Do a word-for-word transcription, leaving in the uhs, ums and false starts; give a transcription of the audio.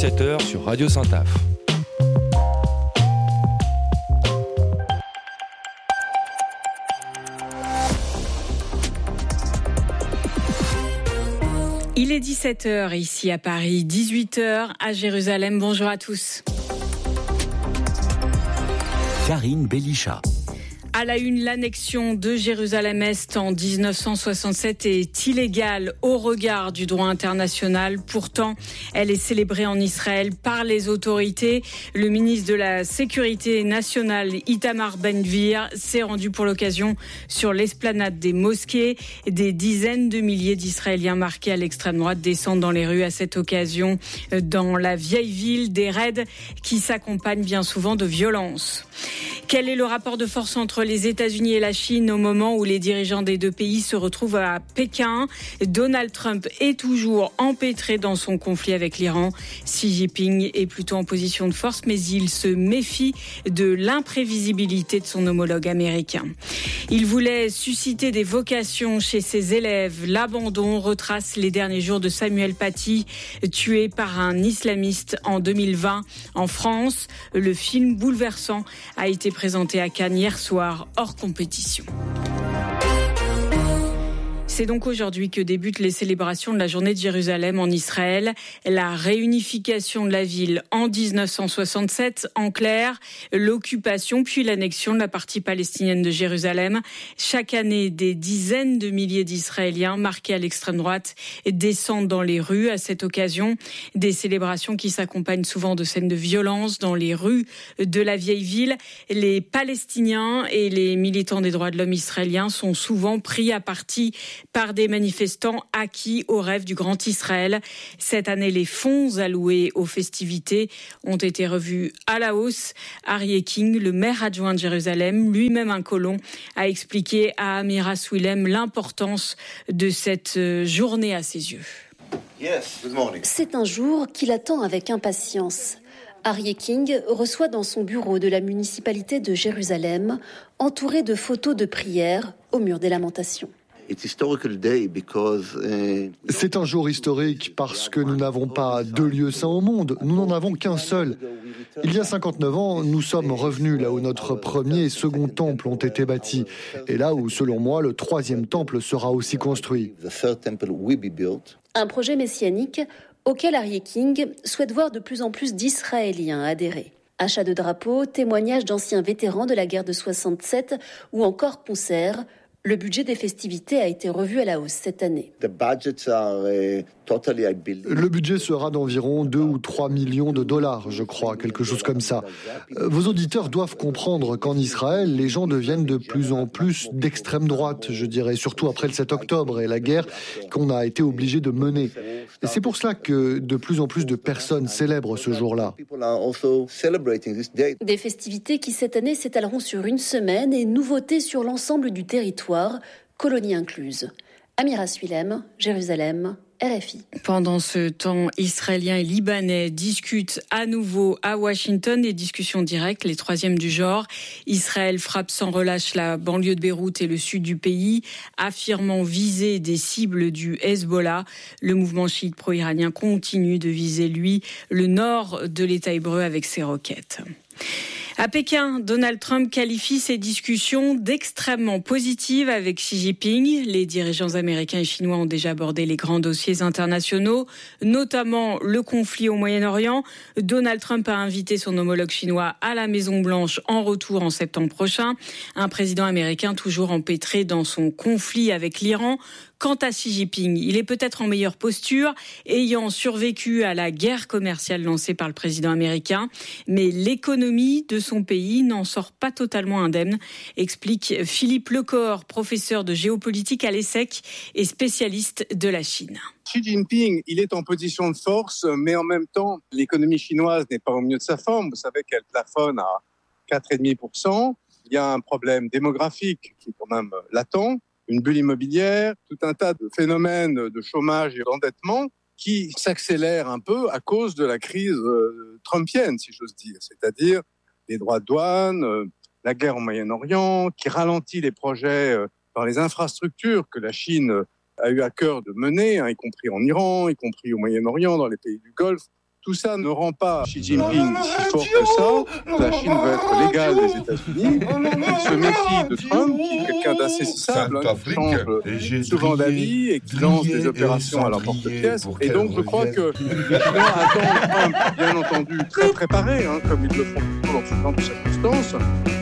dix-sept heures sur Radio Saint-Af. Il est dix-sept heures ici à Paris, dix-huit heures à Jérusalem. Bonjour à tous. Karine Bélichat. À la une, l'annexion de Jérusalem-Est en dix-neuf cent soixante-sept est illégale au regard du droit international. Pourtant, elle est célébrée en Israël par les autorités. Le ministre de la Sécurité nationale, Itamar Ben-Gvir, s'est rendu pour l'occasion sur l'esplanade des mosquées. Des dizaines de milliers d'Israéliens marqués à l'extrême droite descendent dans les rues à cette occasion. Dans la vieille ville, des raids qui s'accompagnent bien souvent de violences. Quel est le rapport de force entre les États-Unis et la Chine au moment où les dirigeants des deux pays se retrouvent à Pékin? Donald Trump est toujours empêtré dans son conflit avec l'Iran. Xi Jinping est plutôt en position de force, mais il se méfie de l'imprévisibilité de son homologue américain. Il voulait susciter des vocations chez ses élèves. L'abandon retrace les derniers jours de Samuel Paty, tué par un islamiste en deux mille vingt en France. Le film bouleversant a été présenté à Cannes hier soir, hors compétition. C'est donc aujourd'hui que débutent les célébrations de la journée de Jérusalem en Israël. La réunification de la ville en dix-neuf cent soixante-sept, en clair, l'occupation puis l'annexion de la partie palestinienne de Jérusalem. Chaque année, des dizaines de milliers d'Israéliens marqués à l'extrême droite descendent dans les rues à cette occasion. Des célébrations qui s'accompagnent souvent de scènes de violence dans les rues de la vieille ville. Les Palestiniens et les militants des droits de l'homme israéliens sont souvent pris à partie par des manifestants acquis au rêve du grand Israël. Cette année, les fonds alloués aux festivités ont été revus à la hausse. Aryeh King, le maire adjoint de Jérusalem, lui-même un colon, a expliqué à Amira Swilem l'importance de cette journée à ses yeux. C'est un jour qu'il attend avec impatience. Aryeh King reçoit dans son bureau de la municipalité de Jérusalem, entouré de photos de prières au mur des lamentations. C'est un jour historique parce que nous n'avons pas deux lieux saints au monde, nous n'en avons qu'un seul. Il y a cinquante-neuf ans, nous sommes revenus là où notre premier et second temple ont été bâtis, et là où, selon moi, le troisième temple sera aussi construit. Un projet messianique auquel Aryeh King souhaite voir de plus en plus d'Israéliens adhérer. Achat de drapeaux, témoignages d'anciens vétérans de la guerre de soixante-sept ou encore concerts. Le budget des festivités a été revu à la hausse cette année. Le budget sera d'environ deux ou trois millions de dollars, je crois, quelque chose comme ça. Vos auditeurs doivent comprendre qu'en Israël, les gens deviennent de plus en plus d'extrême droite, je dirais, surtout après le sept octobre et la guerre qu'on a été obligé de mener. Et c'est pour cela que de plus en plus de personnes célèbrent ce jour-là. Des festivités qui cette année s'étaleront sur une semaine et nouveautés sur l'ensemble du territoire, colonies incluses. Amira Swilem, Jérusalem, R F I. Pendant ce temps, Israéliens et Libanais discutent à nouveau à Washington, des discussions directes, les troisièmes du genre. Israël frappe sans relâche la banlieue de Beyrouth et le sud du pays, affirmant viser des cibles du Hezbollah. Le mouvement chiite pro-iranien continue de viser, lui, le nord de l'État hébreu avec ses roquettes. À Pékin, Donald Trump qualifie ces discussions d'extrêmement positives avec Xi Jinping. Les dirigeants américains et chinois ont déjà abordé les grands dossiers internationaux, notamment le conflit au Moyen-Orient. Donald Trump a invité son homologue chinois à la Maison-Blanche en retour en septembre prochain. Un président américain toujours empêtré dans son conflit avec l'Iran. Quant à Xi Jinping, il est peut-être en meilleure posture, ayant survécu à la guerre commerciale lancée par le président américain. Mais l'économie de son pays n'en sort pas totalement indemne, explique Philippe Lecor, professeur de géopolitique à l'ESSEC et spécialiste de la Chine. Xi Jinping, il est en position de force, mais en même temps, l'économie chinoise n'est pas au mieux de sa forme. Vous savez qu'elle plafonne à quatre virgule cinq pour cent. Il y a un problème démographique qui est quand même latent. Une bulle immobilière, tout un tas de phénomènes de chômage et d'endettement qui s'accélèrent un peu à cause de la crise euh, trumpienne, si j'ose dire. C'est-à-dire les droits de douane, euh, la guerre au Moyen-Orient, qui ralentit les projets euh, dans les infrastructures que la Chine a eu à cœur de mener, hein, y compris en Iran, y compris au Moyen-Orient, dans les pays du Golfe. Tout ça ne rend pas Xi Jinping si fort que ça. La Chine veut être l'égale des États-Unis. Il se méfie de Trump, qui est quelqu'un d'accessible, hein, qui change souvent d'avis et qui lance des opérations à l'emporte-pièce. Et donc, je crois que les Chinois attendent Trump, bien entendu, très préparé, hein, comme ils le font toujours dans ce genre de circonstances.